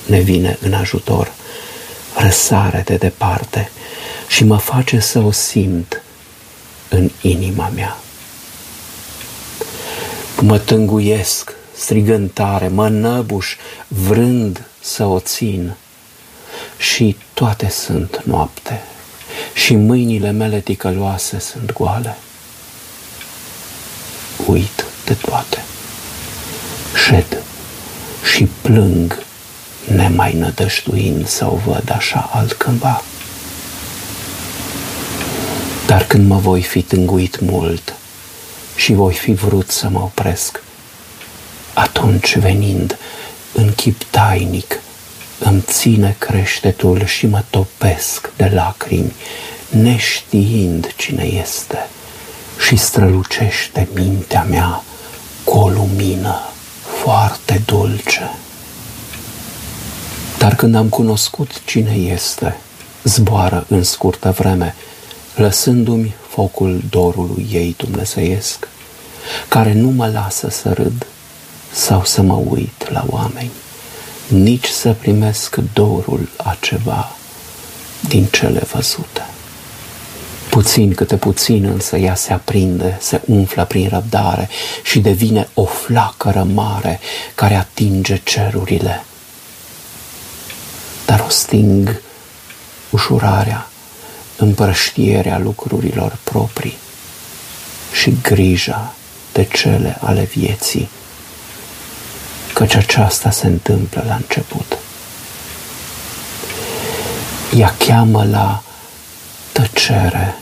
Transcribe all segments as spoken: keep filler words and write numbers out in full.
ne vine în ajutor, răsare de departe și mă face să o simt în inima mea. Mă tânguiesc strigând tare, mă năbuș vrând să o țin și toate sunt noapte și mâinile mele ticăloase sunt goale. Uit de toate, șed și plâng, nemai nădăjduind să o văd așa altcândva. Dar când mă voi fi tânguit mult și voi fi vrut să mă opresc, atunci venind în chip tainic îmi ține creștetul și mă topesc de lacrimi, neștiind cine este, și strălucește mintea mea cu o lumină foarte dulce. Dar când am cunoscut cine este, zboară în scurtă vreme, lăsându-mi focul dorului ei dumnezeiesc, care nu mă lasă să râd sau să mă uit la oameni, nici să primesc dorul a ceva din cele văzute. Puțin câte puțin însă ea se aprinde, se umflă prin răbdare și devine o flacără mare care atinge cerurile. Dar o sting ușurarea, împrăștierea lucrurilor proprii și grija de cele ale vieții, căci aceasta se întâmplă la început. Ea cheamă la tăcere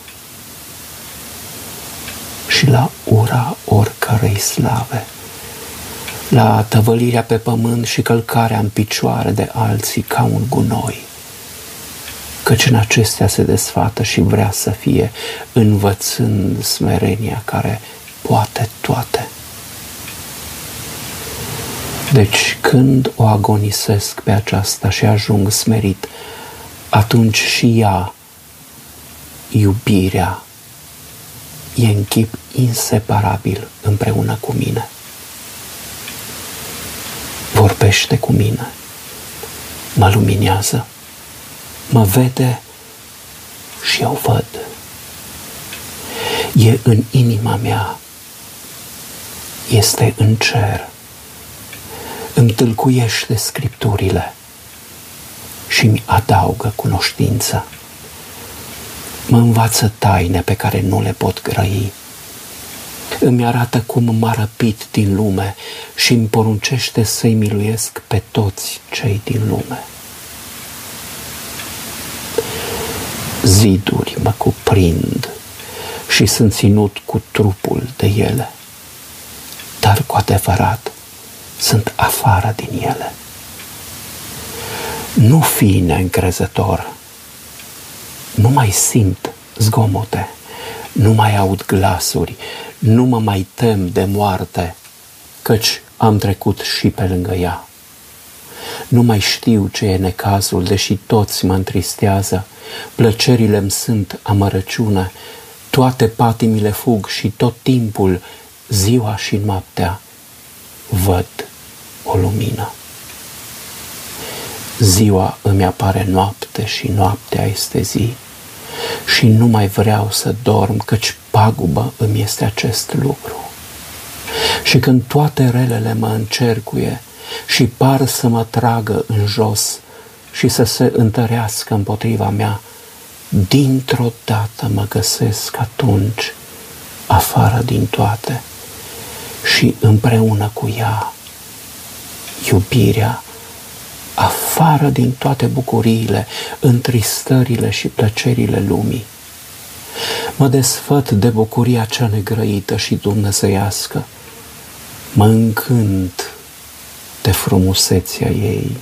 și la ura oricărei slave, la tăvălirea pe pământ și călcarea în picioare de alții ca un gunoi, căci în acestea se desfată și vrea să fie, învățând smerenia care poate toate. Deci când o agonisesc pe aceasta și ajung smerit, atunci și ea, iubirea, e în chip inseparabil împreună cu mine. Vorbește cu mine, mă luminează, mă vede și eu văd. E în inima mea, este în cer, îmi tâlcuiește scripturile și mi adaugă cunoștință. Mă învață taine pe care nu le pot grăi. Îmi arată cum m-a răpit din lume și îmi poruncește să-i miluiesc pe toți cei din lume. Ziduri mă cuprind și sunt ținut cu trupul de ele, dar cu adevărat sunt afară din ele. Nu fi neîncrezător, nu mai simt zgomote, nu mai aud glasuri, nu mă mai tem de moarte, căci am trecut și pe lângă ea. Nu mai știu ce e necazul, deși toți mă întristează, plăcerile-mi sunt amărăciune, toate patimile fug și tot timpul, ziua și noaptea, văd o lumină. Ziua îmi apare noapte și noaptea este zi și nu mai vreau să dorm, căci pagubă îmi este acest lucru. Și când toate relele mă încercuie și par să mă tragă în jos și să se întărească împotriva mea, dintr-o dată mă găsesc atunci afară din toate și împreună cu ea, iubirea, afară din toate bucuriile, întristările și plăcerile lumii. Mă desfăt de bucuria cea negrăită și dumnezeiască, mă încânt de frumusețea ei,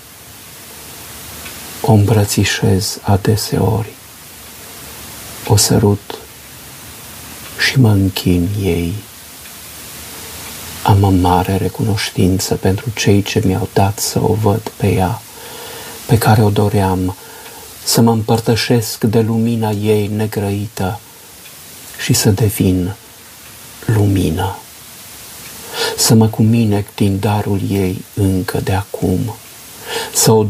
o îmbrățișez adeseori, o sărut și mă închin ei. Am o mare recunoștință pentru cei ce mi-au dat să o văd pe ea, pe care o doream, să mă împărtășesc de lumina ei negrăită și să devin lumină, să mă cuminec din darul ei încă de acum, să o